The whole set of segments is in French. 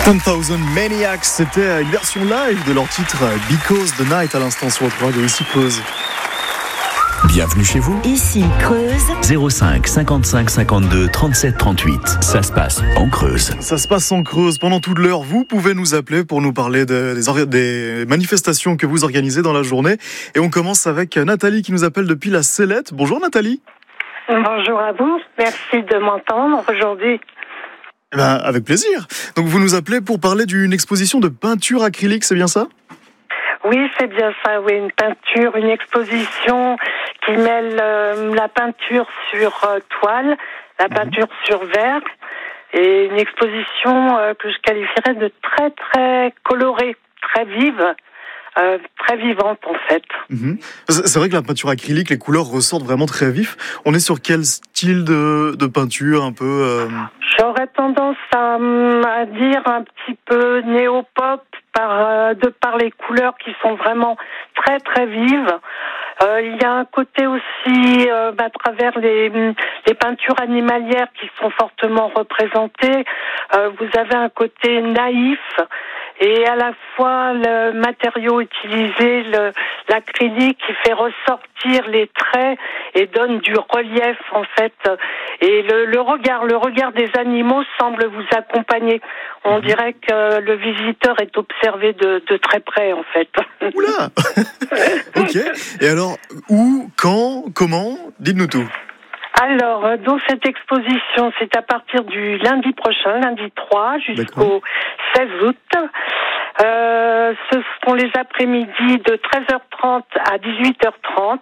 10,000 Maniacs, c'était une version live de leur titre Because the Night à l'instant sur le programme de Ici Creuse. Bienvenue chez vous. Ici Creuse. 05 55 52 37 38. Ça se passe en Creuse. Ça se passe en Creuse. Pendant toute l'heure, vous pouvez nous appeler pour nous parler des manifestations que vous organisez dans la journée. Et on commence avec Nathalie qui nous appelle depuis la Célette. Bonjour Nathalie. Bonjour à vous. Merci de m'entendre aujourd'hui. Eh ben, avec plaisir. Donc vous nous appelez pour parler d'une exposition de peinture acrylique, c'est bien ça ? Oui, c'est bien ça, oui, une exposition qui mêle la peinture sur toile, la peinture sur verre, et une exposition que je qualifierais de très très colorée, très vive. Très vivante en fait. C'est vrai que la peinture acrylique, les couleurs ressortent vraiment très vifs. On est sur quel style de peinture un peu J'aurais tendance à dire un petit peu néo-pop par les couleurs qui sont vraiment très très vives. Il y a un côté aussi à travers les peintures animalières qui sont fortement représentées. Vous avez un côté naïf. Et à la fois le matériau utilisé, l'acrylique qui fait ressortir les traits et donne du relief en fait. Et le regard des animaux semble vous accompagner. On dirait que le visiteur est observé de très près en fait. Oula. Ok. Et alors, où, quand, comment ? Dites-nous tout. Alors, donc cette exposition, c'est à partir du lundi prochain, lundi 3, jusqu'au 16 août. Ce seront les après-midi de 13h30 à 18h30.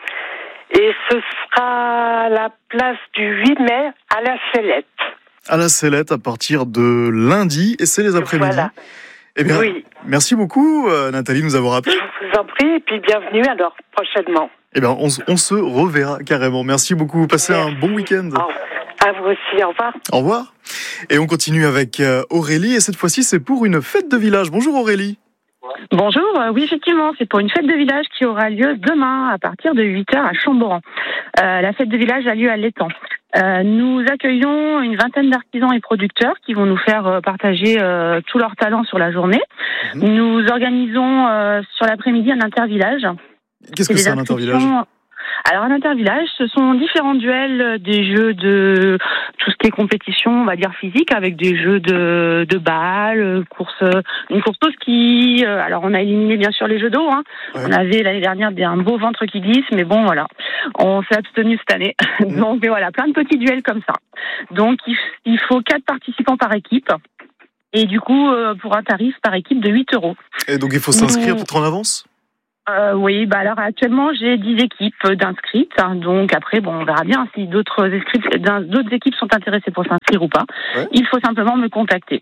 Et ce sera la place du 8 mai à la Célette. À la Célette à partir de lundi, et c'est les après-midi. Voilà. Eh bien, oui. Merci beaucoup Nathalie de nous avoir appelé. Je vous en prie, et puis bienvenue alors prochainement. Eh bien, on se reverra carrément. Merci beaucoup. Passez un bon week-end. À vous aussi. Au revoir. Au revoir. Et on continue avec Aurélie. Et cette fois-ci, c'est pour une fête de village. Bonjour Aurélie. Bonjour. Oui, effectivement, c'est pour une fête de village qui aura lieu demain à partir de 8h à Chamboran. La fête de village a lieu à l'Étang. Nous accueillons une vingtaine d'artisans et producteurs qui vont nous faire partager tous leurs talents sur la journée. Nous organisons sur l'après-midi un intervillage. Qu'est-ce que c'est un intervillage ? Alors, un intervillage, ce sont différents duels, des jeux de tout ce qui est compétition, on va dire physique, avec des jeux de balles, une course au ski. Alors, on a éliminé bien sûr les jeux d'eau. Hein. Ouais. On avait l'année dernière un beau ventre qui glisse, mais bon, voilà, on s'est abstenu cette année. Donc, mais voilà, plein de petits duels comme ça. Donc, il faut 4 participants par équipe. Et du coup, pour un tarif par équipe de 8 €. Et donc, il faut s'inscrire peut-être en avance ? Oui, alors actuellement j'ai 10 équipes d'inscrites, donc après on verra bien si d'autres équipes sont intéressées pour s'inscrire ou pas. Ouais. Il faut simplement me contacter.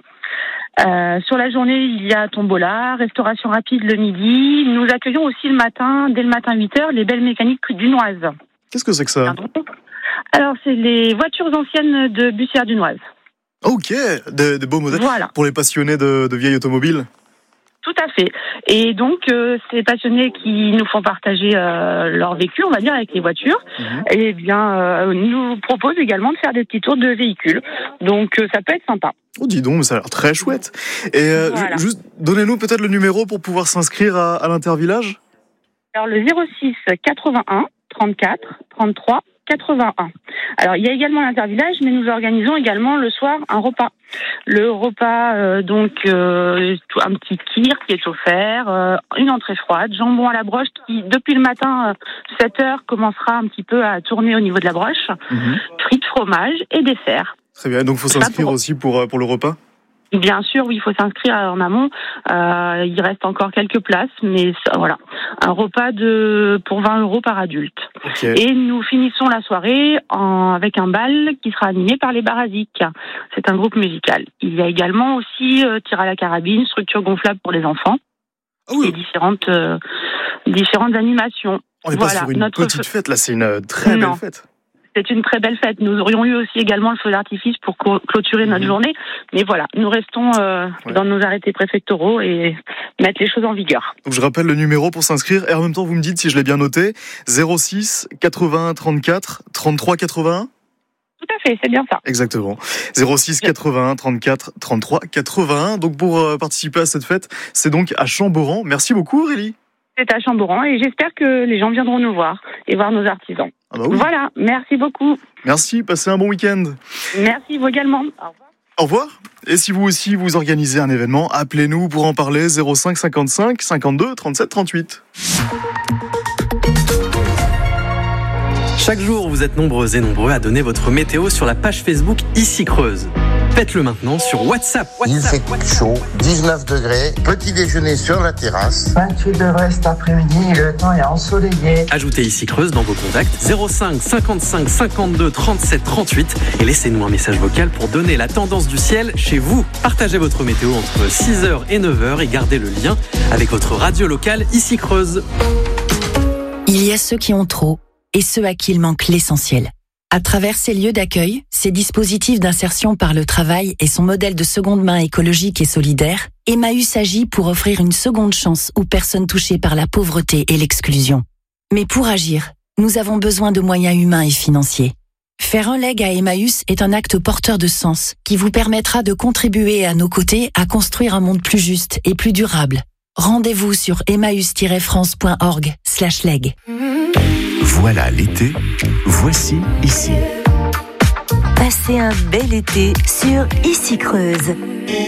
Sur la journée, il y a tombola, restauration rapide le midi. Nous accueillons aussi dès le matin 8h, les belles mécaniques dunoises. Qu'est-ce que c'est que ça ? Alors c'est les voitures anciennes de Bussière dunoise. Ok, des beaux modèles. Voilà. Pour les passionnés de vieilles automobiles. Tout à fait. Et donc, ces passionnés qui nous font partager leur vécu, on va dire, avec les voitures, eh bien, nous proposent également de faire des petits tours de véhicules. Donc, ça peut être sympa. Oh, dis donc, mais ça a l'air très chouette. Et voilà. Juste, donnez-nous peut-être le numéro pour pouvoir s'inscrire à l'intervillage. Alors, le 06 81 34 33 81. Alors, il y a également l'intervillage, mais nous organisons également le soir un repas. Le repas, un petit kir qui est offert, une entrée froide, jambon à la broche qui, depuis le matin, 7h, commencera un petit peu à tourner au niveau de la broche, frites, fromage et dessert. Très bien, donc il faut s'inscrire aussi pour le repas ? Bien sûr, oui, il faut s'inscrire en amont. Il reste encore quelques places, mais voilà, un repas pour 20 € par adulte. Okay. Et nous finissons la soirée avec un bal qui sera animé par les Barasiques. C'est un groupe musical. Il y a également aussi tir à la carabine, structure gonflable pour les enfants et différentes animations. On n'est pas sur une petite fête, là, c'est une très belle fête. C'est une très belle fête. Nous aurions eu aussi également le feu d'artifice pour clôturer notre journée. Mais voilà, nous restons dans nos arrêtés préfectoraux et mettre les choses en vigueur. Donc je rappelle le numéro pour s'inscrire et en même temps vous me dites si je l'ai bien noté. 06 81 34 33 81. Tout à fait, c'est bien ça. Exactement. 06 81 34 33 81. Donc pour participer à cette fête, c'est donc à Chamboran. Merci beaucoup Aurélie. C'est à Chamboran et j'espère que les gens viendront nous voir et voir nos artisans. Ah bah oui. Voilà, merci beaucoup. Merci, passez un bon week-end. Merci, vous également. Au revoir. Au revoir. Et si vous aussi vous organisez un événement, appelez-nous pour en parler 05 55 52 37 38. Chaque jour, vous êtes nombreux et nombreux à donner votre météo sur la page Facebook Ici Creuse. Faites-le maintenant sur WhatsApp. Il fait chaud, 19 degrés, petit déjeuner sur la terrasse. 28 degrés cet après-midi, le temps est ensoleillé. Ajoutez Ici Creuse dans vos contacts 05 55 52 37 38 et laissez-nous un message vocal pour donner la tendance du ciel chez vous. Partagez votre météo entre 6h et 9h et gardez le lien avec votre radio locale Ici Creuse. Il y a ceux qui ont trop et ceux à qui il manque l'essentiel. À travers ces lieux d'accueil, ces dispositifs d'insertion par le travail et son modèle de seconde main écologique et solidaire, Emmaüs agit pour offrir une seconde chance aux personnes touchées par la pauvreté et l'exclusion. Mais pour agir, nous avons besoin de moyens humains et financiers. Faire un leg à Emmaüs est un acte porteur de sens qui vous permettra de contribuer à nos côtés à construire un monde plus juste et plus durable. Rendez-vous sur emmaüs-france.org/leg. Voilà l'été, voici ici. Passez un bel été sur Ici Creuse.